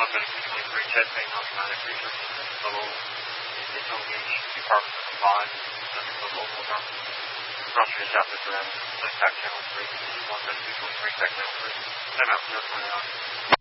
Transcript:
London 223, jet main automatic research level, initial gauge, department of 5, nothing but local ground. Crossing south of the TAC channel 3, 1 223, TAC channel 3, time out 029.